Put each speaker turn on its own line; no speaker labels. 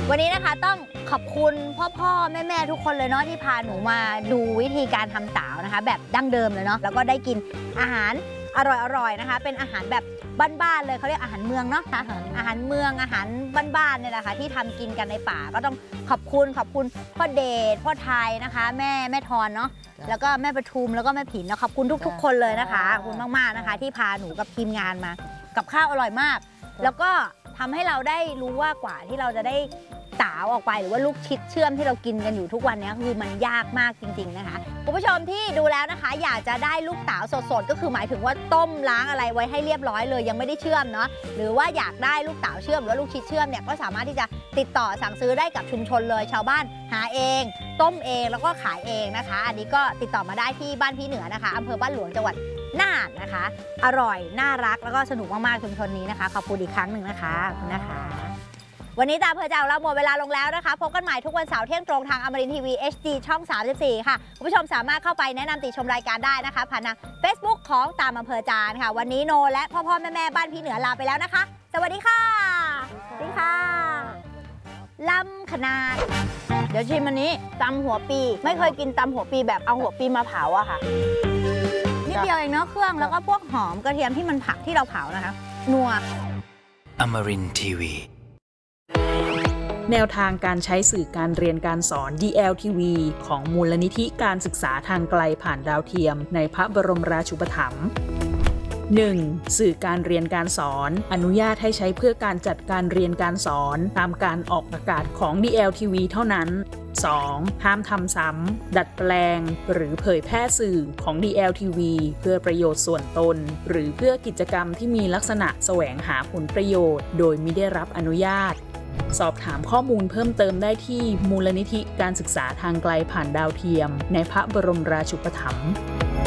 วันนี้นะคะต้องขอบคุณพ่อแม่ทุกคนเลยเนาะที่พาหนูมาดูวิธีการทำต๋าวนะคะแบบดั้งเดิมเลยเนาะแล้วก็ได้กินอาหารอร่อยๆนะคะเป็นอาหารแบบบ้านๆเลยเขาเรียกอาหารเมืองเนาะอาหารเมืองอาหารบ้านๆเนี่ยแหละค่ะที่ทำกินกันในป่าก็ต้องขอบคุณพ่อเดชพ่อไทยนะคะแม่ทอนเนาะแล้วก็แม่ประทุมแล้วก็แม่ผินเนาะขอบคุณทุกๆคนเลยนะคะขอบคุณมากๆนะคะที่พาหนูกับทีมงานมากับข้าวอร่อยมากแล้วก็ทำให้เราได้รู้ว่ากว่าที่เราจะได้ต๋าวออกไปหรือว่าลูกชิดเชื่อมที่เรากินกันอยู่ทุกวันนี้คือมันยากมากจริงๆนะคะคุณผู้ชมที่ดูแล้วนะคะอยากจะได้ลูกต๋าวสดๆก็คือหมายถึงว่าต้มล้างอะไรไว้ให้เรียบร้อยเลยยังไม่ได้เชื่อมเนาะหรือว่าอยากได้ลูกต๋าวเชื่อมหรือว่าลูกชิดเชื่อมเนี่ยก็สามารถที่จะติดต่อสั่งซื้อได้กับชุมชนเลยชาวบ้านหาเองต้มเองแล้วก็ขายเองนะคะอันนี้ก็ติดต่อมาได้ที่บ้านพี่เหนือนะคะอำเภอบ้านหลวงจังหวัดน่านนะคะอร่อยน่ารักแล้วก็สนุกมากๆชุมชนนี้นะคะขอบคุณอีกครั้งหนึ่งนะคะวันนี้ตามเพอเจ้าเราหมดเวลาลงแล้วนะคะพบกันใหม่ทุกวันเสาร์เที่ยงตรงทางอมรินทร์ทีวี HD ช่อง34ค่ะคุณผู้ชมสามารถเข้าไปแนะนำติชมรายการได้นะคะผ่านทาง Facebook ของตามอำเภอจานค่ะวันนี้โนและพ่อแม่บ้านพี่เหนือลาไปแล้วนะคะสวัสดีค่ะสวัสดีค่ะลำขนาดเดี๋ยวชิมอันนี้ตำหัวปีไม่เคยกินตำหัวปีแบบเอาหัวปีมาเผาอะค่ะนิดเดียวเองเนาะเครื่องแล้วก็พวกหอมกระเทียมที่มันผักที่เราเผานะคะนัว
อมรินทร์ทีวี
แนวทางการใช้สื่อการเรียนการสอน DLTV ของมูลนิธิการศึกษาทางไกลผ่านดาวเทียมในพระบรมราชูปถัมภ์ 1. สื่อการเรียนการสอนอนุญาตให้ใช้เพื่อการจัดการเรียนการสอนตามการออกอากาศของ DLTV เท่านั้น 2. ห้ามทำซ้ำดัดแปลงหรือเผยแพร่สื่อของ DLTV เพื่อประโยชน์ส่วนตนหรือเพื่อกิจกรรมที่มีลักษณะแสวงหาผลประโยชน์โดยมิได้รับอนุญาตสอบถามข้อมูลเพิ่มเติมได้ที่มูลนิธิการศึกษาทางไกลผ่านดาวเทียมในพระบรมราชูปถัมภ์